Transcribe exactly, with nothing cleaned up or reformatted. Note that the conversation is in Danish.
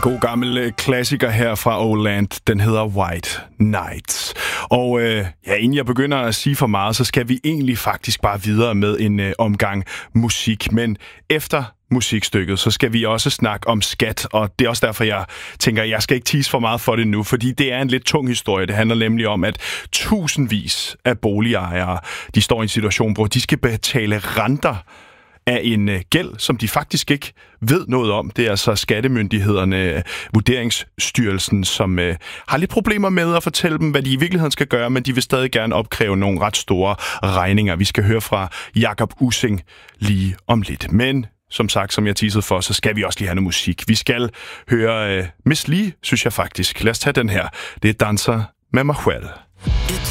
god gammel klassiker her fra Oland. Den hedder White Nights. Og øh, ja, inden jeg begynder at sige for meget, så skal vi egentlig faktisk bare videre med en øh, omgang musik. Men efter musikstykket, så skal vi også snakke om skat, og det er også derfor, jeg tænker, at jeg skal ikke tease for meget for det nu, fordi det er en lidt tung historie. Det handler nemlig om, at tusindvis af boligejere, de står i en situation, hvor de skal betale renter af en gæld, som de faktisk ikke ved noget om. Det er altså skattemyndighederne, Vurderingsstyrelsen, som øh, har lidt problemer med at fortælle dem, hvad de i virkeligheden skal gøre, men de vil stadig gerne opkræve nogle ret store regninger. Vi skal høre fra Jakob Ussing lige om lidt. Men som sagt, som jeg teasede for, så skal vi også lige have noget musik. Vi skal høre øh, Miss Li, synes jeg faktisk. Lad os tage den her. Det er Danser med Majuel.